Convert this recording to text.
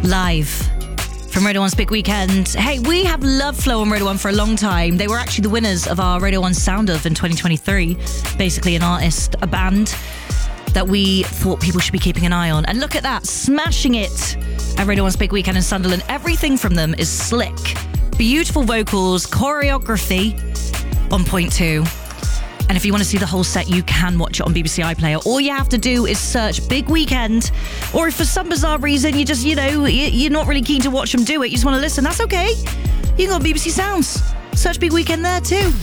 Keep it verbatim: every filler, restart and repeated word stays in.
live from Radio one's Big Weekend. Hey, we have loved Flow on Radio one for a long time. They were actually the winners of our Radio one Sound of in twenty twenty-three. Basically an artist, a band that we thought people should be keeping an eye on. And look at that, smashing it at Radio one's Big Weekend in Sunderland. Everything from them is slick. Beautiful vocals, choreography on point two. And if you want to see the whole set, you can watch it on B B C iPlayer. All you have to do is search Big Weekend. Or if for some bizarre reason you just, you know, you're not really keen to watch them do it, you just want to listen, that's okay. You can go on B B C Sounds. Search Big Weekend there too.